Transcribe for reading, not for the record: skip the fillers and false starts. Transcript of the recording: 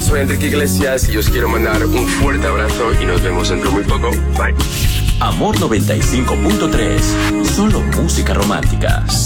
soy Enrique Iglesias y os quiero mandar un fuerte abrazo y nos vemos dentro muy poco. Bye. Amor 95.3, solo música romántica.